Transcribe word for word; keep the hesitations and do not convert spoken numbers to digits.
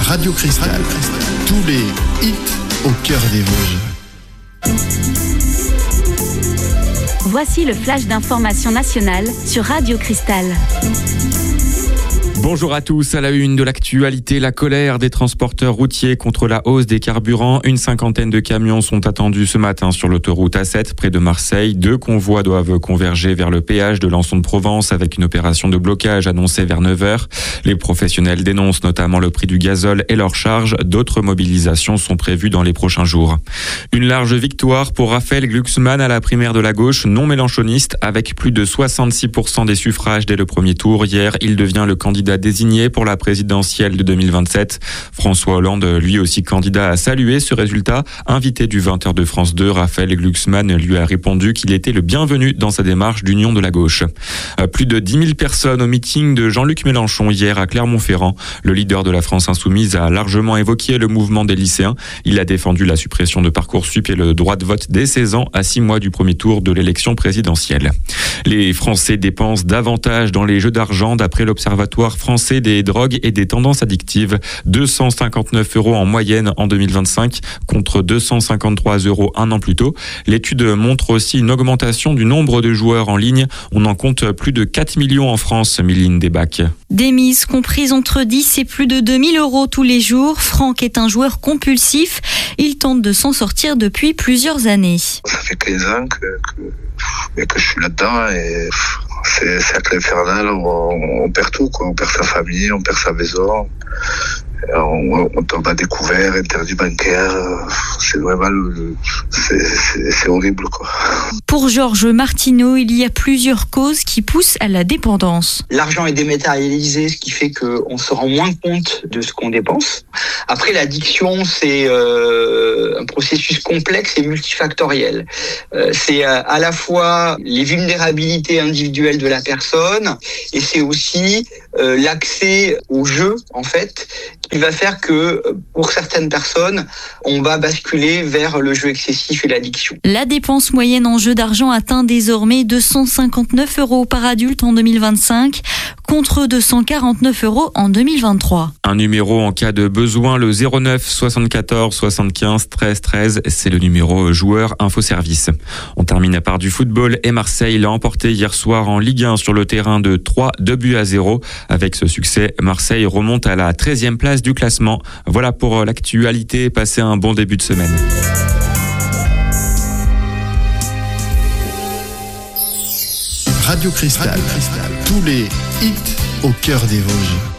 Radio Cristal. Tous les hits au cœur des Vosges. Voici le flash d'information nationale sur Radio Cristal. Bonjour à tous, à la une de l'actualité, la colère des transporteurs routiers contre la hausse des carburants. Une cinquantaine de camions sont attendus ce matin sur l'autoroute A sept près de Marseille. Deux convois doivent converger vers le péage de Lançon-de-Provence avec une opération de blocage annoncée vers neuf heures. Les professionnels dénoncent notamment le prix du gazole et leurs charges. D'autres mobilisations sont prévues dans les prochains jours. Une large victoire pour Raphaël Glucksmann à la primaire de la gauche non mélenchoniste avec plus de soixante-six pour cent des suffrages dès le premier tour. Hier, il devient le candidat désigné pour la présidentielle de deux mille vingt-sept. François Hollande, lui aussi candidat, a salué ce résultat. Invité du vingt heures de France deux, Raphaël Glucksmann lui a répondu qu'il était le bienvenu dans sa démarche d'union de la gauche. Plus de dix mille personnes au meeting de Jean-Luc Mélenchon hier à Clermont-Ferrand. Le leader de la France Insoumise a largement évoqué le mouvement des lycéens. Il a défendu la suppression de Parcoursup et le droit de vote dès seize ans à six mois du premier tour de l'élection présidentielle. Les Français dépensent davantage dans les jeux d'argent d'après l'Observatoire français des drogues et des tendances addictives. deux cent cinquante-neuf euros en moyenne en deux mille vingt-cinq contre deux cent cinquante-trois euros un an plus tôt. L'étude montre aussi une augmentation du nombre de joueurs en ligne. On en compte plus de quatre millions en France, Méline Desbacs. Des mises comprises entre dix et plus de deux mille euros tous les jours. Franck est un joueur compulsif. Il tente de s'en sortir depuis plusieurs années. Ça fait quinze ans que, que, que je suis là-dedans et c'est cercle infernal, on, on perd tout, quoi. On perd sa famille, on perd sa maison, on, on tombe à découvert, interdit bancaire, c'est vraiment le, le c'est, c'est, c'est horrible, quoi. Pour Georges Martineau, il y a plusieurs causes qui poussent à la dépendance. L'argent est dématérialisé, ce qui fait qu'on se rend moins compte de ce qu'on dépense. Après, l'addiction, c'est euh, un processus complexe et multifactoriel. Euh, c'est à, à la fois les vulnérabilités individuelles de la personne et c'est aussi euh, l'accès au jeu, en fait, qui va faire que pour certaines personnes, on va basculer vers le jeu excessif et l'addiction. La dépense moyenne en jeu d'argent atteint désormais deux cent cinquante-neuf euros par adulte en deux mille vingt-cinq contre deux cent quarante-neuf euros en deux mille vingt-trois. Un numéro en cas de besoin, le zéro neuf soixante-quatorze soixante-quinze treize treize, c'est le numéro joueur infoservice. On termine par du football et Marseille l'a emporté hier soir en Ligue un sur le terrain de Troyes, deux buts à zéro. Avec ce succès, Marseille remonte à la treizième place du classement. Voilà pour l'actualité, passez un bon début de semaine. Radio Cristal, tous les hits au cœur des Vosges.